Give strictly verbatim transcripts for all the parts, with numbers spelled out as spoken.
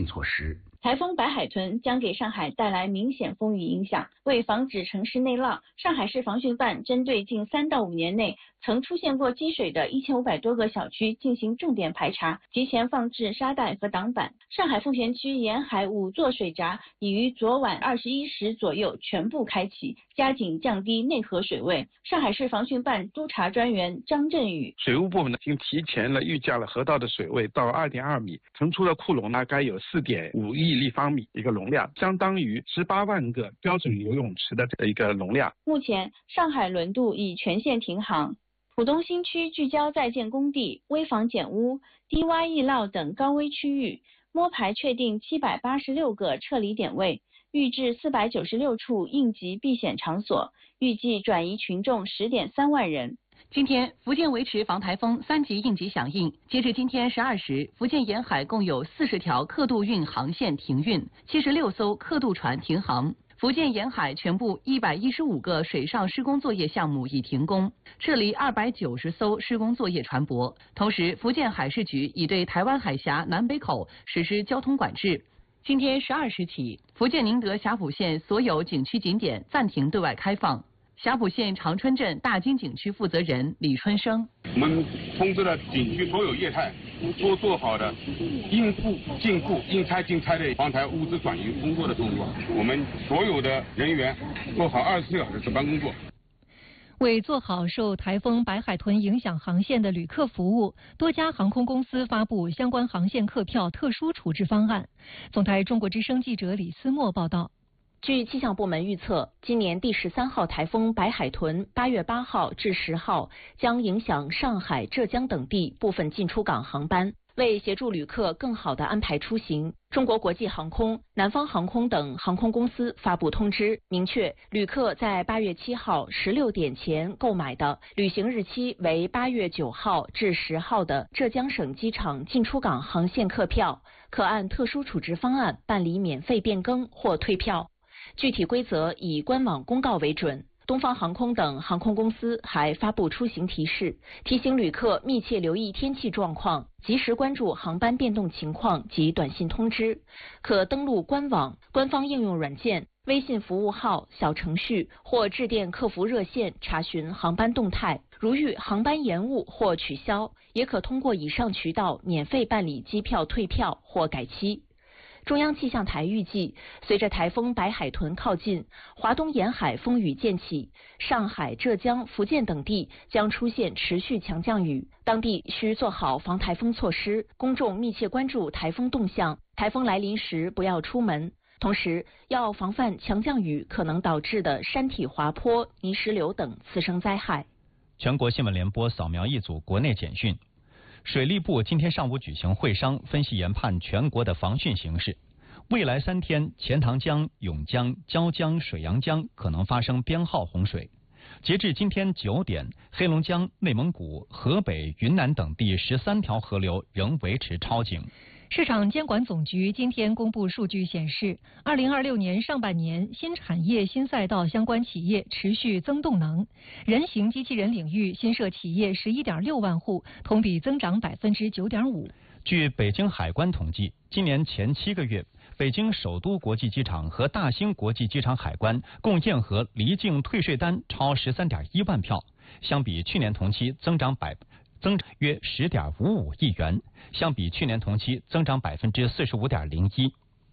措施。 台风白海豚将给上海带来明显风雨影响，为防止城市内涝，上海市防汛办针对近三到五年内曾出现过积水的一千五百多个小区进行重点排查，提前放置沙袋和挡板。上海奉贤区沿海五座水闸已于昨晚二十一时左右全部开启，加紧降低内河水位。上海市防汛办督察专员张振宇： 水务部门呢，已经提前了预价了河道的水位到二点二米，腾出的库容大概有四点五亿立方米一个容量，相当于十八万个标准游泳池的这一个容量。 目前，上海轮渡已全线停航。浦东新区聚焦在建工地、危房减污、低洼易涝等高危区域，摸排确定七百八十六个撤离点位，预置四百九十六处应急避险场所，预计转移群众十点三万人。 今天，福建维持防台风三级应急响应。截至今天十二时，福建沿海共有四十条客渡运航线停运，七十六艘客渡船停航。福建沿海全部一百一十五个水上施工作业项目已停工，撤离二百九十艘施工作业船舶。同时，福建海事局已对台湾海峡南北口实施交通管制。今天十二时起，福建宁德霞浦县所有景区景点暂停对外开放。霞浦县长春镇大金景区负责人李春生： 我们通知了景区所有业态都做好的应付进库、应拆尽拆的防台物资转移工作的动作，我们所有的人员做好二十四小时值班工作。 为做好受台风白海豚影响航线的旅客服务，多家航空公司发布相关航线客票特殊处置方案。总台中国之声记者李思墨报道。 据气象部门预测，今年第十三号台风白海豚八月八号至十号将影响上海、浙江等地部分进出港航班。为协助旅客更好地安排出行，中国国际航空、南方航空等航空公司发布通知，明确旅客在八月七号十六点前购买的旅行日期为八月九号至十号的浙江省机场进出港航线客票，可按特殊处置方案办理免费变更或退票。具体规则以官网公告为准。东方航空等航空公司还发布出行提示，提醒旅客密切留意天气状况，及时关注航班变动情况及短信通知。可登录官网、官方应用软件、微信服务号、小程序或致电客服热线查询航班动态。如遇航班延误或取消，也可通过以上渠道免费办理机票退票或改期。中央气象台预计，随着台风白海豚靠近，华东沿海风雨渐起，上海、浙江、福建等地将出现持续强降雨，当地需做好防台风措施，公众密切关注台风动向，台风来临时不要出门。同时，要防范强降雨可能导致的山体滑坡、泥石流等次生灾害。 全国新闻联播扫描一组国内简讯。水利部今天上午举行会商，分析研判全国的防汛形势。未来三天，钱塘江、甬江、椒江、水阳江可能发生编号洪水。截至今天九点，黑龙江、内蒙古、河北、云南等地十三条河流仍维持超警。 市场监管总局今天公布数据显示，二零二六年上半年新产业新赛道相关企业持续增动能，人形机器人领域新设企业十一点六万户，同比增长百分之九点五。 据北京海关统计，今年前七个月，北京首都国际机场和大兴国际机场海关共验核离境退税单超十三点一万票，相比去年同期增长百。增长约十点五五亿元，相比去年同期增长百分之四十五点零一。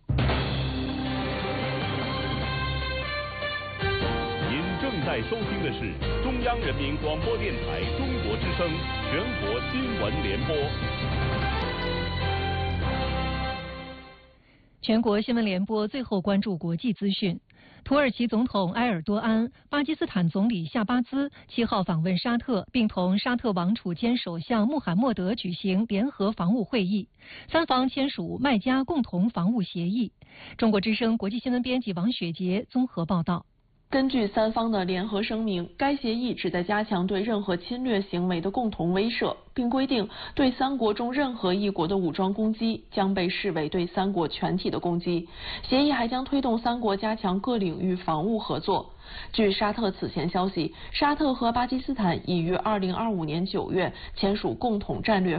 您正在收听的是中央人民广播电台中国之声全国新闻联播。 全国新闻联播最后关注国际资讯。土耳其总统埃尔多安、巴基斯坦总理夏巴兹七号访问沙特，并同沙特王储兼首相穆罕默德举行联合防务会议，三方签署麦加共同防务协议。中国之声国际新闻编辑王雪杰综合报道。 根据三方的联合声明，该协议旨在加强对任何侵略行为的共同威慑，并规定对三国中任何一国的武装攻击将被视为对三国全体的攻击。协议还将推动三国加强各领域防务合作。据沙特此前消息，沙特和巴基斯坦已于二零二五年九月签署共同战略